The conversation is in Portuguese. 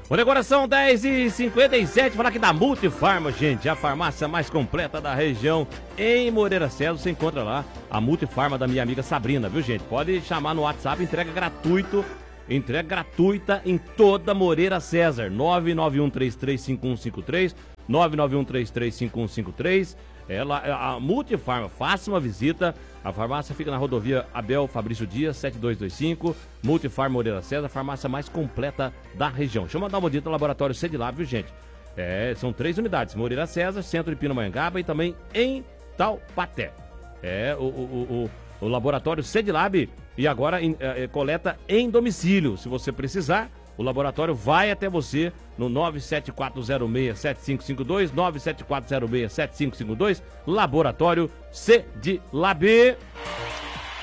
Olha, agora são 10h57, falar aqui da Multifarma, gente, a farmácia mais completa da região em Moreira César. Você encontra lá a Multifarma da minha amiga Sabrina, viu, gente? Pode chamar no WhatsApp, entrega gratuita em toda Moreira César. 991335153, 991335153. A Multifarma, faça uma visita. A farmácia fica na rodovia Abel Fabrício Dias, 7225. Multifarma Moreira César, a farmácia mais completa da região. Deixa eu mandar uma dica no laboratório Cedilab, viu, gente? São 3 unidades: Moreira César, Centro de Pindamonhangaba e também em Taubaté. O laboratório Cedilab e agora coleta em domicílio. Se você precisar, o laboratório vai até você no 97406-7552, 97406-7552, Laboratório Cedilab.